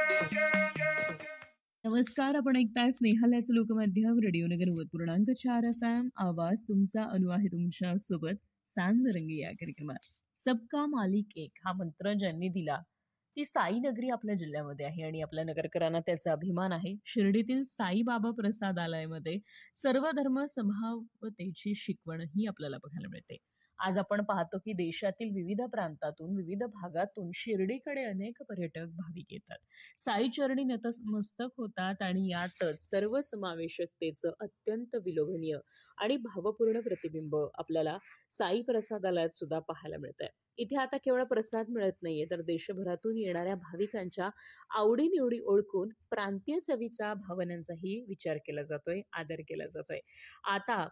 नमस्कार, आपण ऐकताय स्नेहालयाचं लोकमाध्यम रेडिओनगर 90.4 FM. आवाज तुमचा, अनु आहे तुमच्या सोबत सांजरंगी या कार्यक्रमात. सबका मालिक एक हा मंत्र ज्यांनी दिला ती साई नगरी आपल्या जिल्ह्यामध्ये आहे आणि आपल्या नगरकरांना त्याचा अभिमान आहे. शिर्डीतील साईबाबा प्रसादालयामध्ये सर्व धर्म समभावतेची शिकवणही आपल्याला बघायला मिळते. आज आपण पाहतो की देशातील विविध प्रांतातून, विविध भागातून शिर्डीकडे अनेक पर्यटक भाविक येतात. साई चरणी नतमस्तक होतात आणि यातच सर्वसमावेशकतेचं अत्यंत विलोभनीय आणि भावपूर्ण प्रतिबिंब आपल्याला साई प्रसादालयात सुद्धा पाहायला मिळतंय. इथे आता केवळ प्रसाद मिळत नाहीये, तर देशभरातून येणाऱ्या भाविकांच्या आवडीनिवडी ओळखून प्रांतीय चवीचा, भावनांचाही विचार केला जातोय, आदर केला जातोय. आता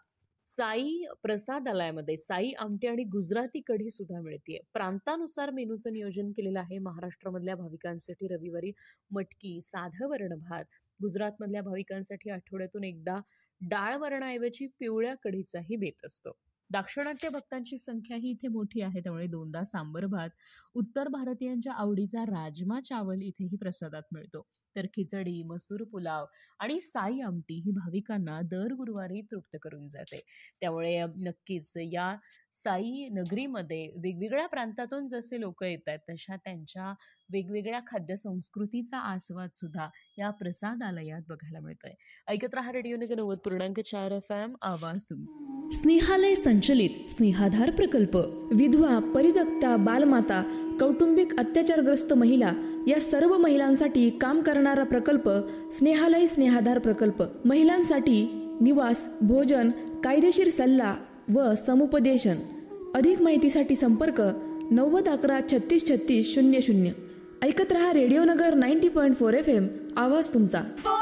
साई प्रसादालयामध्ये साई आमटी आणि गुजराती कढी सुद्धा मिळतेय. प्रांतानुसार मेनूचं नियोजन केलेलं आहे. महाराष्ट्रामधल्या भाविकांसाठी रविवारी मटकी, साधं वरण भात, गुजरातमधल्या भाविकांसाठी आठवड्यातून एकदा डाळ वरणाऐवजी पिवळ्या कढीचाही बेत असतो. दाक्षिणात्य भक्तांची संख्याही इथे मोठी आहे, त्यामुळे दोनदा सांबर भात, उत्तर भारतीयांच्या आवडीचा राजमा चावल इथेही प्रसादात मिळतो. तर खिचडी, मसूर पुलाव आणि साई आमटी ही भाविकांना दर गुरुवारी तृप्त करून जाते. त्यामुळे नक्कीच या साई नगरीमध्ये वेगवेगळ्या प्रांतातून जसे लोक येत आहेत, तशा त्यांच्या वेगवेगळ्या खाद्य संस्कृतीचा आस्वाद सुद्धा या प्रसादालयात बघायला मिळतोय. ऐकत रहा रेडिओनगर 90.4 FM. आवाज तुमचा. स्नेहालय संचलित स्नेहाधार प्रकल्प विधवा, परित्यक्ता, बालमाता, कौटुंबिक अत्याचारग्रस्त महिला या सर्व महिलांसाठी काम करणारा प्रकल्प स्नेहालय स्नेहाधार प्रकल्प. महिलांसाठी निवास, भोजन, कायदेशीर सल्ला व समुपदेशन. अधिक माहितीसाठी संपर्क 90 11 36 36 00. ऐकत रहा रेडिओनगर 90.4 FM. आवाज तुमचा.